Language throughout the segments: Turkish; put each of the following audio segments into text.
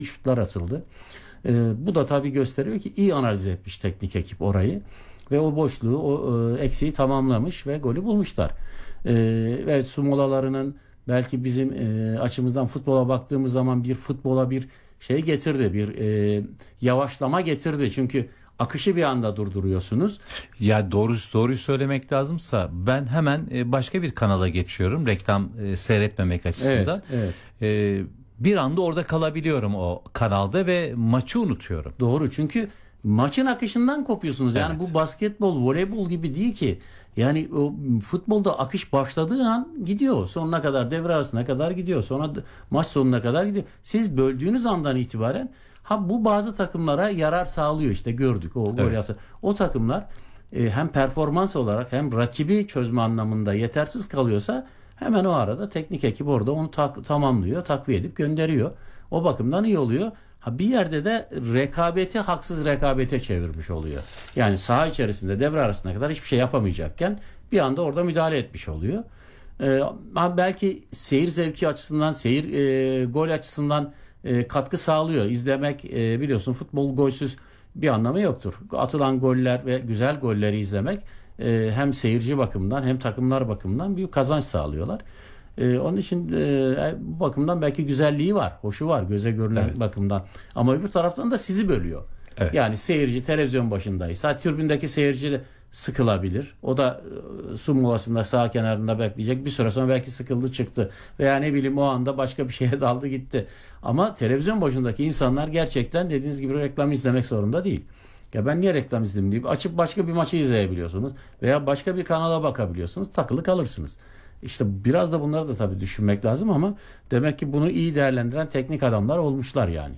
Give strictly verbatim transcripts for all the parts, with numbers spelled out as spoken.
şutlar atıldı. E, bu da tabii gösteriyor ki iyi analiz etmiş teknik ekip orayı ve o boşluğu, o e, eksiği tamamlamış ve golü bulmuşlar. E, ve su molalarının belki bizim e, açımızdan futbola baktığımız zaman bir futbola bir şey getirdi, bir e, yavaşlama getirdi. Çünkü akışı bir anda durduruyorsunuz. Ya doğrusu doğruyu söylemek lazımsa ben hemen başka bir kanala geçiyorum reklam e, seyretmemek açısından. Evet, evet. E, bir anda orada kalabiliyorum o kanalda ve maçı unutuyorum. Doğru, çünkü maçın akışından kopuyorsunuz. Yani Evet. bu basketbol, voleybol gibi değil ki. Yani o futbolda akış başladığı an gidiyor. Sonuna kadar, devre arasına kadar gidiyor. Sonra maç sonuna kadar gidiyor. Siz böldüğünüz andan itibaren ha bu bazı takımlara yarar sağlıyor, işte gördük o gol Evet. yaptı. O takımlar e, hem performans olarak hem rakibi çözme anlamında yetersiz kalıyorsa hemen o arada teknik ekip orada onu tak, tamamlıyor, takviye edip gönderiyor. O bakımdan iyi oluyor. Ha bir yerde de rekabeti haksız rekabete çevirmiş oluyor. Yani saha içerisinde devre arasına kadar hiçbir şey yapamayacakken bir anda orada müdahale etmiş oluyor. Ee, belki seyir zevki açısından, seyir e, gol açısından e, katkı sağlıyor. İzlemek e, biliyorsun futbol golsüz bir anlamı yoktur. Atılan goller ve güzel golleri izlemek e, hem seyirci bakımından hem takımlar bakımından büyük kazanç sağlıyorlar. Ee, onun için e, bu bakımdan belki güzelliği var, hoşu var göze görünen Evet. bakımdan. Ama öbür taraftan da sizi bölüyor. Evet. Yani seyirci televizyon başındaysa tribündeki seyirci de sıkılabilir. O da e, su molasında sağ kenarında bekleyecek. Bir süre sonra belki sıkıldı çıktı. Veya ne bileyim o anda başka bir şeye daldı gitti. Ama televizyon başındaki insanlar gerçekten dediğiniz gibi reklam izlemek zorunda değil. Ya ben niye reklam izleyeyim deyip açıp başka bir maçı izleyebiliyorsunuz. Veya başka bir kanala bakabiliyorsunuz. Takılı kalırsınız. İşte biraz da bunları da tabii düşünmek lazım ama demek ki bunu iyi değerlendiren teknik adamlar olmuşlar yani.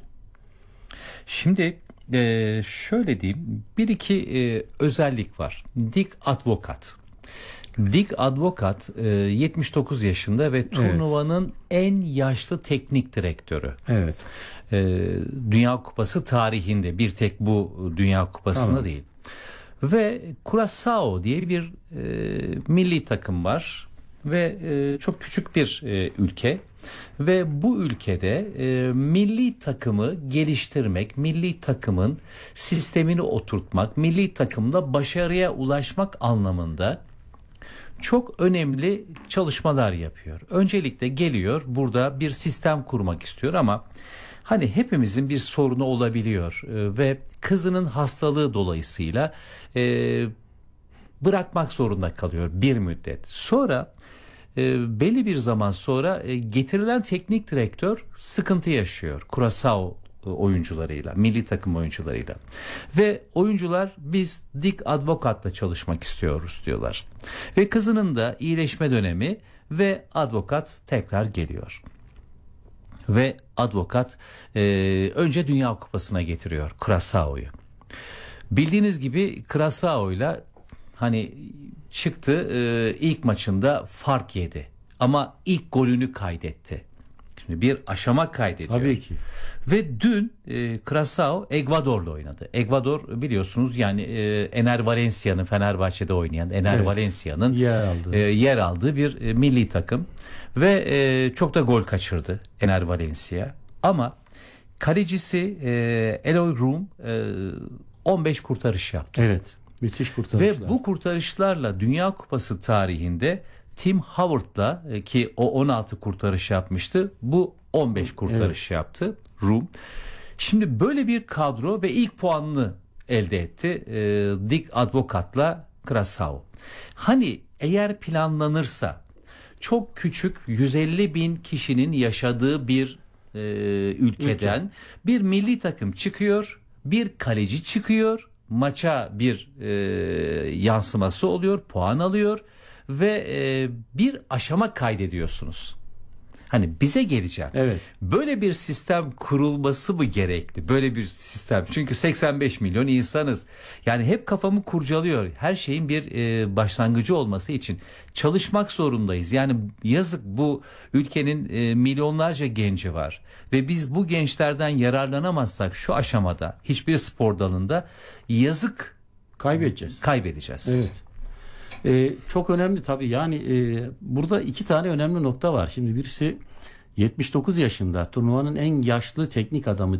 Şimdi e, şöyle diyeyim, bir iki e, özellik var. Dick Advocat. Dick Advocat e, yetmiş dokuz yaşında ve turnuvanın evet. en yaşlı teknik direktörü. Evet. E, Dünya Kupası tarihinde, bir tek bu Dünya Kupası'nda tamam. değil. Ve Curaçao diye bir e, milli takım var. Ve e, çok küçük bir e, ülke ve bu ülkede e, milli takımı geliştirmek, milli takımın sistemini oturtmak, milli takımda başarıya ulaşmak anlamında çok önemli çalışmalar yapıyor. Öncelikle geliyor, burada bir sistem kurmak istiyor ama hani hepimizin bir sorunu olabiliyor e, ve kızının hastalığı dolayısıyla e, bırakmak zorunda kalıyor bir müddet. Sonra E, belli bir zaman sonra e, getirilen teknik direktör sıkıntı yaşıyor Curaçao e, oyuncularıyla, milli takım oyuncularıyla. Ve oyuncular biz Dick Advocat'la çalışmak istiyoruz diyorlar. Ve kızının da iyileşme dönemi ve Advocat tekrar geliyor. Ve Advocat e, önce Dünya Kupası'na getiriyor Curaçao'yu. Bildiğiniz gibi Curaçao'yla hani çıktı, e, ilk maçında fark yedi ama ilk golünü kaydetti. Şimdi bir aşama kaydediyor. Tabii ki. Ve dün e, Curaçao Ekvador'la oynadı. Ekvador biliyorsunuz yani e, Ener Valencia'nın, Fenerbahçe'de oynayan Ener evet. Valencia'nın yer aldığı. E, yer aldığı bir e, milli takım ve e, çok da gol kaçırdı Ener Valencia. Ama kalecisi e, Eloy Room e, on beş kurtarış yaptı. Evet. Müthiş kurtarışlar. Ve bu kurtarışlarla Dünya Kupası tarihinde Tim Howard'la ki o on altı kurtarış yapmıştı. Bu on beş kurtarış evet. yaptı Rum. Şimdi böyle bir kadro ve ilk puanını elde etti e, Dick Advocat'la Curaçao. Hani eğer planlanırsa çok küçük yüz elli bin kişinin yaşadığı bir e, ülkeden Ülke. bir milli takım çıkıyor, bir kaleci çıkıyor. Maça bir e, yansıması oluyor, puan alıyor ve e, bir aşama kaydediyorsunuz. Hani bize geleceğim. Evet. Böyle bir sistem kurulması mı gerekli? Böyle bir sistem. Çünkü seksen beş milyon insanız. Yani hep kafamı kurcalıyor. Her şeyin bir e, başlangıcı olması için çalışmak zorundayız. Yani yazık, bu ülkenin e, milyonlarca genci var. Ve biz bu gençlerden yararlanamazsak şu aşamada hiçbir spor dalında yazık, kaybedeceğiz. Kaybedeceğiz. Evet. Ee, çok önemli tabii. Yani e, burada iki tane önemli nokta var. Şimdi birisi yetmiş dokuz yaşında, turnuvanın en yaşlı teknik adamı